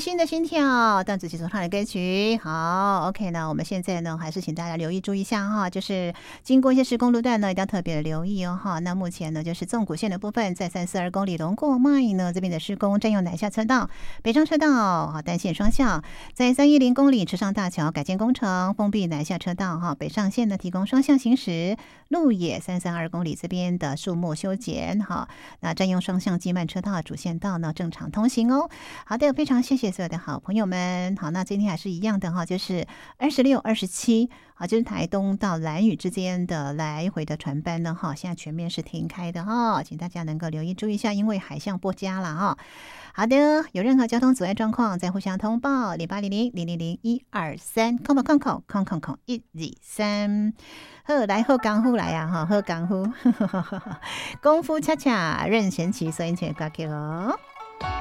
心的心跳，邓紫棋所唱的歌曲。好 ，OK 呢，我们现在呢还是请大家留意注意一下哈，就是经过一些施工路段呢，一定要特别的留意哦哈。那目前呢就是纵谷线的部分，在342公里龙过脉呢这边的施工，占用南下车道、北上车道啊单线双向，在310公里池上大桥改建工程，封闭南下车道哈，北上线呢提供双向行驶，鹿野332公里这边的树木修剪哈，那占用双向机慢车道，主线道呢正常通行哦。好的，非常谢谢所有的好朋友们。好，那今天还是一样的哈，就是26、27，好，就是台东到兰屿之间的来回的船班呢哈，现在全面是停开的哈，请大家能够留意注意一下，因为海象不佳了哈。好的，有任何交通阻碍状况，再互相通报0800000123，空123。好，来好功夫来啊哈，好功夫，功夫恰恰任贤齐所演唱的歌曲哦。